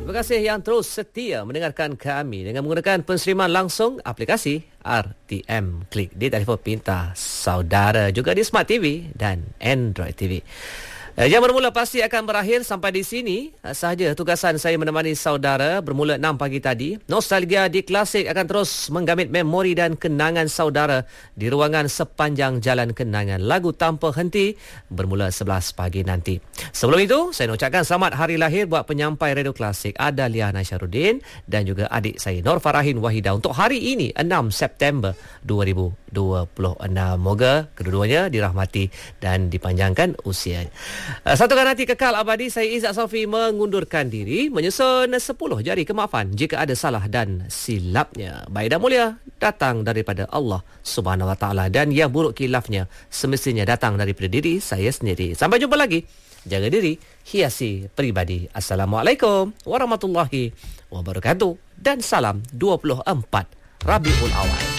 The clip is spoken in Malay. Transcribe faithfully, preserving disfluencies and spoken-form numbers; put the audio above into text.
Terima kasih yang terus setia mendengarkan kami dengan menggunakan penseriman langsung aplikasi R T M Klik di telefon pintar saudara, juga di Smart T V dan Android T V. Jam bermula pasti akan berakhir. Sampai di sini sahaja tugasan saya menemani saudara bermula enam pagi tadi. Nostalgia di Klasik akan terus menggamit memori dan kenangan saudara di ruangan sepanjang jalan kenangan. Lagu tanpa henti bermula sebelas pagi nanti. Sebelum itu, saya nak ucapkan selamat hari lahir buat penyampai Radio Klasik Adalia Nasyarudin dan juga adik saya Nur Farahin Wahida untuk hari ini enam September dua ribu dua puluh enam. Moga kedua-duanya dirahmati dan dipanjangkan usia. Satukan hati kekal abadi. Saya Izzat Sofi mengundurkan diri, menyusun sepuluh jari kemaafan jika ada salah dan silapnya. Baik dan mulia datang daripada Allah Subhanahu Wa Taala dan yang buruk khilafnya semestinya datang daripada diri saya sendiri. Sampai jumpa lagi. Jaga diri, hiasi peribadi. Assalamualaikum warahmatullahi wabarakatuh dan salam dua puluh empat Rabiul Awal.